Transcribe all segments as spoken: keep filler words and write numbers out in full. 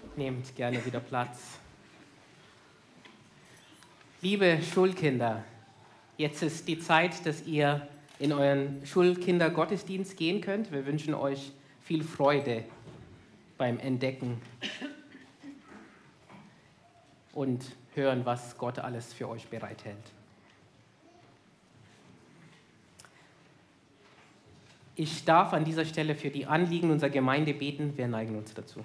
Nehmt gerne wieder Platz. Liebe Schulkinder, jetzt ist die Zeit, dass ihr in euren Schulkindergottesdienst gehen könnt. Wir wünschen euch viel Freude beim Entdecken und hören, was Gott alles für euch bereithält. Ich darf an dieser Stelle für die Anliegen unserer Gemeinde beten. Wir neigen uns dazu.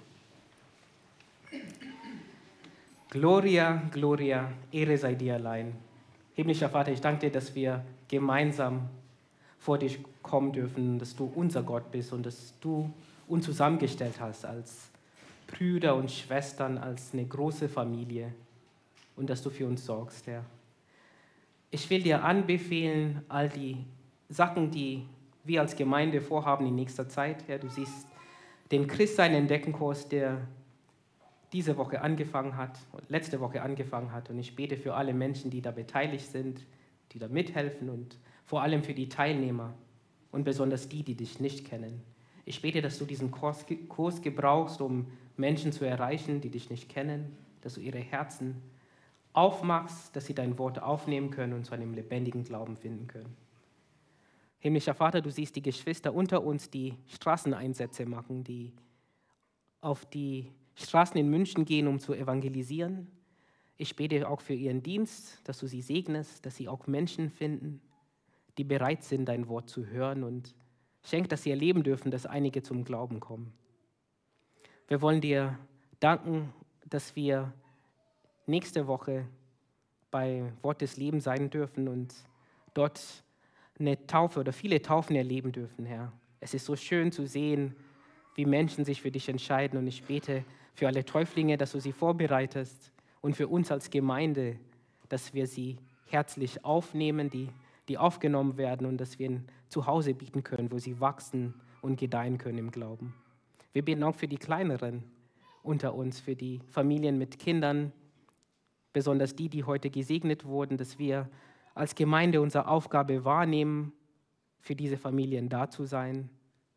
Gloria, Gloria, Ehre sei dir allein. Himmlischer Vater, ich danke dir, dass wir gemeinsam vor dich kommen dürfen, dass du unser Gott bist und dass du uns zusammengestellt hast als Brüder und Schwestern, als eine große Familie und dass du für uns sorgst, Herr. Ich will dir anbefehlen, all die Sachen, die wir als Gemeinde vorhaben in nächster Zeit. Herr, du siehst den Christsein-Entdecken-Kurs, der diese Woche angefangen hat, letzte Woche angefangen hat. Und ich bete für alle Menschen, die da beteiligt sind, die da mithelfen und vor allem für die Teilnehmer und besonders die, die dich nicht kennen. Ich bete, dass du diesen Kurs, Kurs gebrauchst, um Menschen zu erreichen, die dich nicht kennen, dass du ihre Herzen aufmachst, dass sie dein Wort aufnehmen können und zu einem lebendigen Glauben finden können. Himmlischer Vater, du siehst die Geschwister unter uns, die Straßeneinsätze machen, die auf die Straßen in München gehen, um zu evangelisieren. Ich bete auch für ihren Dienst, dass du sie segnest, dass sie auch Menschen finden, die bereit sind, dein Wort zu hören und schenk, dass sie erleben dürfen, dass einige zum Glauben kommen. Wir wollen dir danken, dass wir nächste Woche bei Wort des Lebens sein dürfen und dort eine Taufe oder viele Taufen erleben dürfen, Herr. Es ist so schön zu sehen, wie Menschen sich für dich entscheiden und ich bete für alle Täuflinge, dass du sie vorbereitest und für uns als Gemeinde, dass wir sie herzlich aufnehmen, die, die aufgenommen werden und dass wir ein Zuhause bieten können, wo sie wachsen und gedeihen können im Glauben. Wir beten auch für die Kleineren unter uns, für die Familien mit Kindern, besonders die, die heute gesegnet wurden, dass wir als Gemeinde unsere Aufgabe wahrnehmen, für diese Familien da zu sein,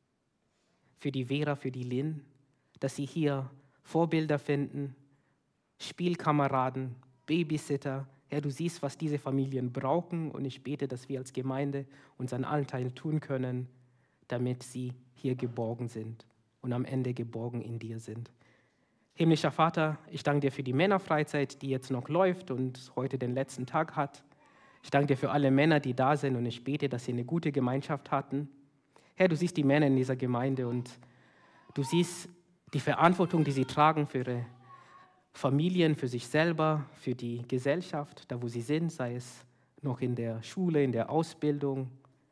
für die Vera, für die Lynn, dass sie hier Vorbilder finden, Spielkameraden, Babysitter. Herr, du siehst, was diese Familien brauchen und ich bete, dass wir als Gemeinde unseren Anteil tun können, damit sie hier geborgen sind und am Ende geborgen in dir sind. Himmlischer Vater, ich danke dir für die Männerfreizeit, die jetzt noch läuft und heute den letzten Tag hat. Ich danke dir für alle Männer, die da sind und ich bete, dass sie eine gute Gemeinschaft hatten. Herr, du siehst die Männer in dieser Gemeinde und du siehst die Verantwortung, die sie tragen für ihre Familien, für sich selber, für die Gesellschaft, da wo sie sind, sei es noch in der Schule, in der Ausbildung,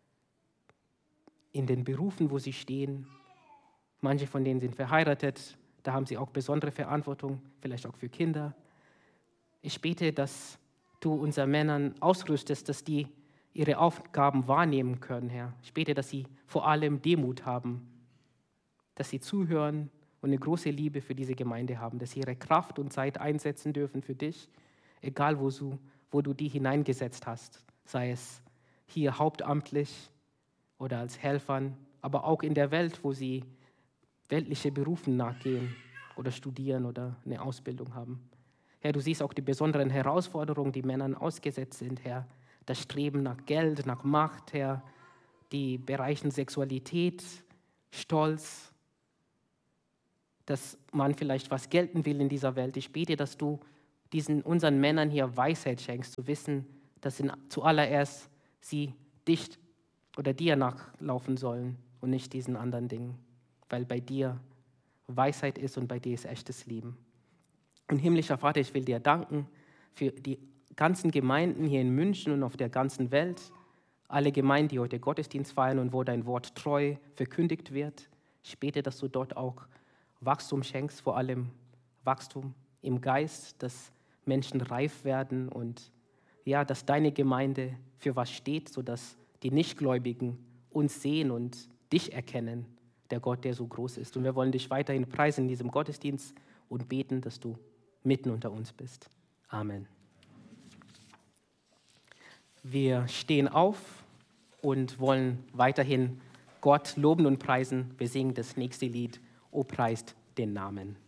in den Berufen, wo sie stehen. Manche von denen sind verheiratet, da haben sie auch besondere Verantwortung, vielleicht auch für Kinder. Ich bete, dass du unsere Männern ausrüstest, dass die ihre Aufgaben wahrnehmen können, Herr. Ich bete, dass sie vor allem Demut haben, dass sie zuhören und eine große Liebe für diese Gemeinde haben, dass sie ihre Kraft und Zeit einsetzen dürfen für dich, egal wo du, wo du die hineingesetzt hast, sei es hier hauptamtlich oder als Helfern, aber auch in der Welt, wo sie weltliche Berufen nachgehen oder studieren oder eine Ausbildung haben. Herr, du siehst auch die besonderen Herausforderungen, die Männern ausgesetzt sind, Herr. Das Streben nach Geld, nach Macht, Herr, die Bereichen Sexualität, Stolz, dass man vielleicht was gelten will in dieser Welt. Ich bete, dass du diesen unseren Männern hier Weisheit schenkst, zu wissen, dass in, zuallererst sie dich oder dir nachlaufen sollen und nicht diesen anderen Dingen, weil bei dir Weisheit ist und bei dir ist echtes Leben. Und himmlischer Vater, ich will dir danken für die ganzen Gemeinden hier in München und auf der ganzen Welt, alle Gemeinden, die heute Gottesdienst feiern und wo dein Wort treu verkündigt wird. Ich bete, dass du dort auch Wachstum schenkst, vor allem Wachstum im Geist, dass Menschen reif werden und ja, dass deine Gemeinde für was steht, sodass die Nichtgläubigen uns sehen und dich erkennen, der Gott, der so groß ist. Und wir wollen dich weiterhin preisen in diesem Gottesdienst und beten, dass du mitten unter uns bist. Amen. Wir stehen auf und wollen weiterhin Gott loben und preisen. Wir singen das nächste Lied, O preist den Namen.